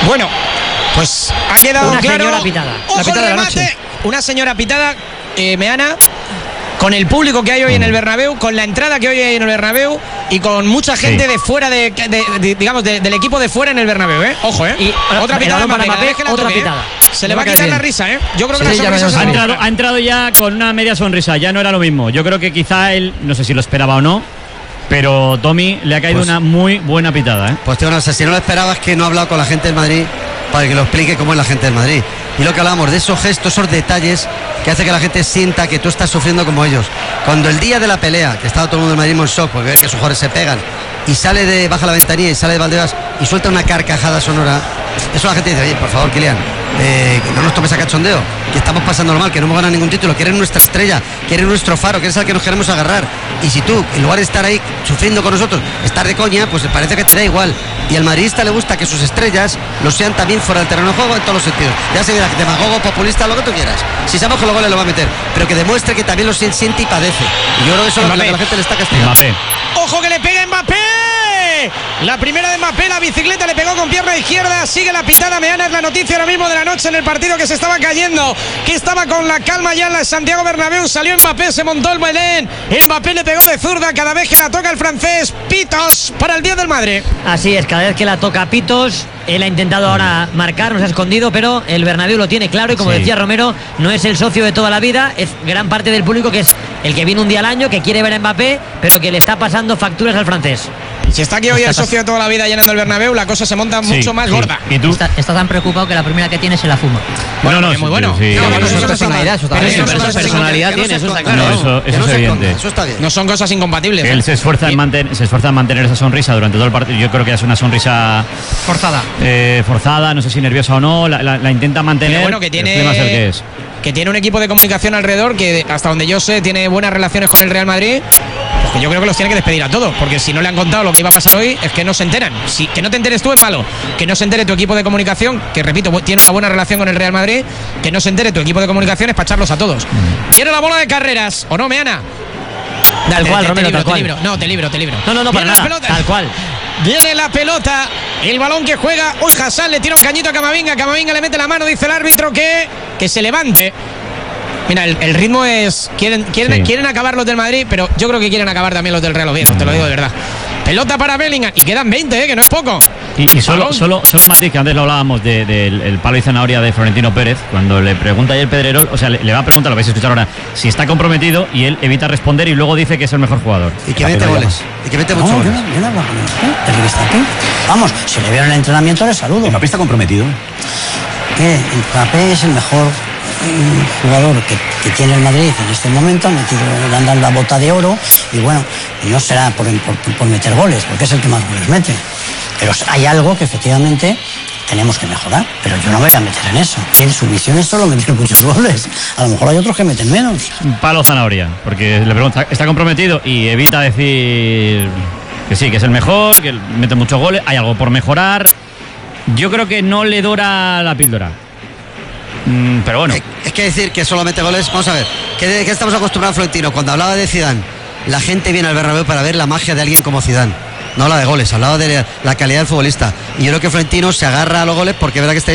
Bueno, pues ha quedado una claro. Señora pitada. Ojo, la pitada el remate. De la noche. Una señora pitada, Meana, con el público que hay hoy en el Bernabéu, con la entrada que hoy hay en el Bernabéu y con mucha gente de fuera digamos del equipo de fuera en el Bernabéu, Ojo, Y otra pitada de Mbappé, otra pitada. Se le va a quitar la risa, Yo creo que la sonrisa ha entrado ya con una media sonrisa, ya no era lo mismo. Yo creo que quizá él, no sé si lo esperaba o no, pero Tommy le ha caído una muy buena pitada, Pues tío, no sé, si no lo esperabas, que no ha hablado con la gente del Madrid para que lo explique cómo es la gente del Madrid. Y lo que hablábamos de esos gestos, esos detalles que hace que la gente sienta que tú estás sufriendo como ellos. Cuando el día de la pelea, que estaba todo el mundo del Madrid en shock porque ve que sus jugadores se pegan, y baja la ventanilla y sale de Valdebebas y suelta una carcajada sonora, eso la gente dice: oye, por favor, Kylian, que no nos tomes a cachondeo, que estamos pasando mal, que no hemos ganado ningún título, que eres nuestra estrella, que eres nuestro faro, que eres al que nos queremos agarrar. Y si tú, en lugar de estar ahí sufriendo con nosotros, estar de coña, pues parece que te da igual. Y al madridista le gusta que sus estrellas lo sean también fuera del terreno de juego en todos los sentidos. Ya se verá, demagogo, populista, lo que tú quieras. Si sabemos que los goles lo va a meter, pero que demuestre que también lo siente y padece. Y yo creo que eso es lo que la gente le está castigando. Mbappé. ¡Ojo que le pega Mbappé! La primera de Mbappé, la bicicleta le pegó con pierna izquierda. Sigue la pitada. Meana, es la noticia ahora mismo de la noche en el partido, que se estaba cayendo, que estaba con la calma ya en la Santiago Bernabéu. Salió Mbappé, se montó el Belén. Mbappé le pegó de zurda cada vez que la toca el francés. Pitos para el 10 del Madrid. Así es, cada vez que la toca pitos. Él ha intentado ahora marcar, nos ha escondido, pero el Bernabéu lo tiene claro y, como decía Romero, no es el socio de toda la vida, es gran parte del público que es el que viene un día al año, que quiere ver a Mbappé, pero que le está pasando facturas al francés. Si está aquí hoy el socio de toda la vida llenando el Bernabéu, la cosa se monta mucho más gorda. ¿Y tú? Está tan preocupado que la primera que tiene se la fuma. Bueno, no, es muy bueno. Sí. Eso es personalidad, eso está bien. Personalidad tiene, eso está claro. No, eso es evidente. Eso está bien. No son cosas incompatibles. Él se esfuerza en mantener esa sonrisa durante todo el partido. Yo creo que es una sonrisa forzada, no sé si nerviosa o no, la intenta mantener. Pero bueno, que tiene un equipo de comunicación alrededor que, hasta donde yo sé, tiene buenas relaciones con el Real Madrid. Pues que yo creo que los tiene que despedir a todos, porque si no le han contado lo que iba a pasar hoy, es que no se enteran. Que no te enteres tú es malo, que no se entere tu equipo de comunicación, que repito, tiene una buena relación con el Real Madrid, que no se entere tu equipo de comunicación es para echarlos a todos. Viene la bola de carreras, ¿o no, Meana? Tal cual, Romero, tal cual. Te libro. No, para nada, tal cual. Viene la pelota, el balón que juega. Uy, Hassan le tira un cañito a Camavinga. Camavinga le mete la mano, dice el árbitro que se levante. Mira, el ritmo es... Quieren acabar los del Madrid, pero yo creo que quieren acabar también los del Real Oviedo, te lo digo de verdad. Pelota para Bellingham, y quedan 20, que no es poco. Y solo Matiz, que antes lo hablábamos del palo y zanahoria de Florentino Pérez, cuando le pregunta ayer Pedrerol, o sea, le va a preguntar, lo vais a escuchar ahora, si está comprometido, y él evita responder y luego dice que es el mejor jugador. Y que mete goles. Y que mete muchos goles. Yo no hablo con él, que está aquí. Vamos, si le veo en el entrenamiento, le saludo. Mbappé está comprometido. Mbappé es el mejor jugador que tiene el Madrid en este momento. Le han dado la bota de oro, y bueno, no será por meter goles, porque es el que más goles mete, pero hay algo que efectivamente tenemos que mejorar, pero yo no me voy a meter en eso. En su visión es solo meter muchos goles, a lo mejor hay otros que meten menos. Palo zanahoria, porque le pregunta, ¿está comprometido? Y evita decir que sí, que es el mejor, que mete muchos goles, hay algo por mejorar. Yo creo que no le dora la píldora. Pero bueno. Es que decir que solo mete goles, vamos a ver, ¿qué estamos acostumbrados a Florentino? Cuando hablaba de Zidane, la gente viene al Bernabéu para ver la magia de alguien como Zidane. No habla de goles, hablaba de la calidad del futbolista. Y yo creo que Florentino se agarra a los goles porque es verdad que está